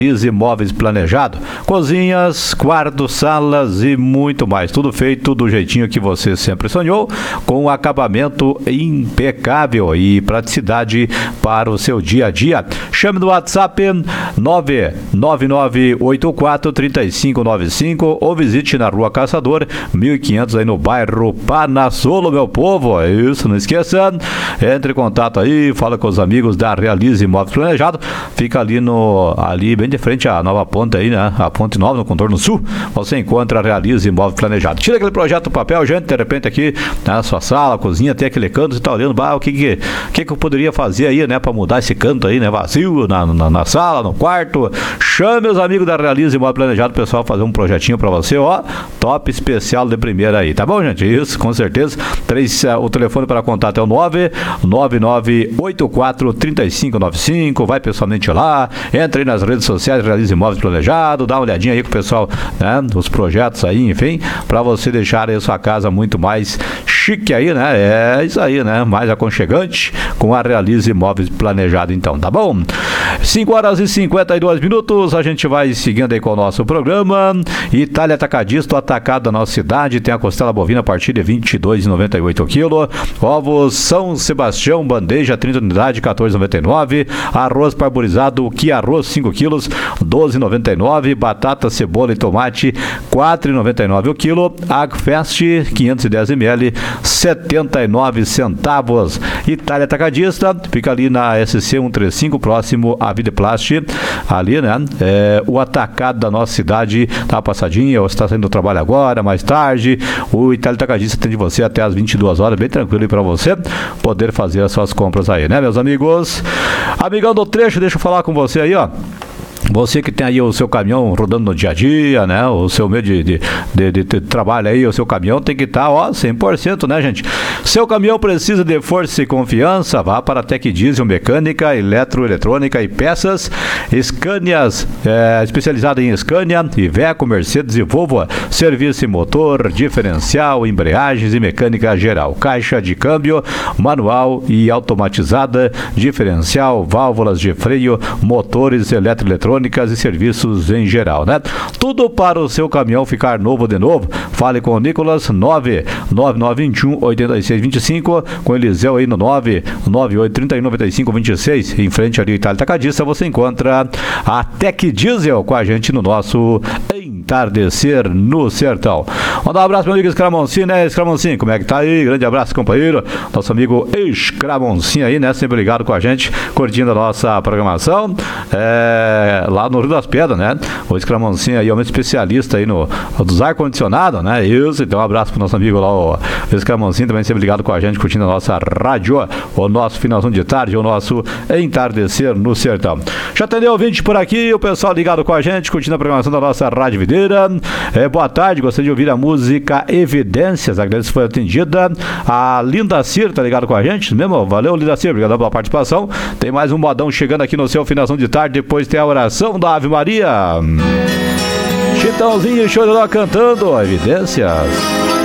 Imóveis Planejado, cozinhas, quartos, salas e muito mais, tudo feito do jeitinho que você sempre sonhou, com acabamento impecável e praticidade para o seu dia a dia. Chame no WhatsApp 999843595 ou visite na Rua Caçador 1500 aí no bairro Panassolo, meu povo. É isso, não esqueça, entre em contato aí, fala com os amigos da Realize Imóveis Planejado, fica ali bem de frente à nova ponte aí, né? A ponte nova no contorno sul, você encontra a Realize Imóvel Planejado. Tira aquele projeto do papel, gente, de repente aqui na sua sala, cozinha, tem aquele canto, você tá olhando, o que eu poderia fazer aí, né? Pra mudar esse canto aí, né? Vazio, na sala, no quarto. Chame os amigos da Realize Imóvel Planejado, pessoal, fazer um projetinho pra você, ó, top especial de primeira aí, tá bom, gente? Isso, com certeza. O telefone para contato é o 999843595, vai pessoalmente lá, entra aí nas redes sociais, Realize Imóveis Planejado, dá uma olhadinha aí com o pessoal, né, dos projetos aí, enfim, para você deixar aí a sua casa muito mais chique aí, né? É isso aí, né? Mais aconchegante com a Realize Imóveis Planejado, então, tá bom? 5h52, a gente vai seguindo aí com o nosso programa. Itália Atacadista, o atacado da nossa cidade, tem a costela bovina a partir de R$ 22,98 kg, ovos São Sebastião, bandeja 30 unidades, R$ 14,99, arroz parboilizado, que arroz 5 kg, R$ 12,99, batata, cebola e tomate, R$ 4,99 o quilo, Agfest 510 ml, 79 centavos. Itália Atacadista, fica ali na SC 135, próximo à Videplast, ali, né? O atacado da nossa cidade, tá passadinha, ou está saindo do trabalho agora, mais tarde, o Itália Atacadista atende você até às 22 horas, bem tranquilo aí pra você poder fazer as suas compras aí, né, meus amigos? Amigão do trecho, deixa eu falar com você aí, ó. Você que tem aí o seu caminhão rodando no dia a dia, né? O seu meio de trabalho aí, o seu caminhão tem que estar, 100%, né, gente? Seu caminhão precisa de força e confiança, vá para a Tec Diesel Mecânica, Eletroeletrônica e Peças. Scanias, especializada em Scania, Iveco, Mercedes e Volvo. Serviço em motor, diferencial, embreagens e mecânica geral. Caixa de câmbio, manual e automatizada, diferencial, válvulas de freio, motores eletroeletrônicos e serviços em geral, né? Tudo para o seu caminhão ficar novo de novo. Fale com o Nicolas, 99921-8625, com Eliseu aí no 99831-9526, em frente ali ao Itália Atacadista, você encontra a Tec Diesel com a gente no nosso Entardecer no Sertão. Mandar um abraço, meu amigo Escramoncinho, né, Escramoncinho? Como é que tá aí? Grande abraço, companheiro. Nosso amigo Escramoncinho aí, né? Sempre ligado com a gente, curtindo a nossa programação. Lá no Rio das Pedras, né? O Escramoncinho aí é um especialista aí dos ar-condicionado, né? Isso, então um abraço pro nosso amigo lá, o Escramoncinho, também sempre ligado com a gente, curtindo a nossa rádio, o nosso finalzão de tarde, o nosso Entardecer no Sertão. Já atendeu ouvinte por aqui, o pessoal ligado com a gente, curtindo a programação da nossa Rádio Videira. Boa tarde, gostaria de ouvir a música Evidências, agradeço que foi atendida. A Linda Cir tá ligado com a gente mesmo? Valeu, Linda Cir, obrigado pela participação. Tem mais um modão chegando aqui no seu finalzão de tarde, depois tem a oração da Ave Maria. Chitãozinho e Chororó cantando Evidências.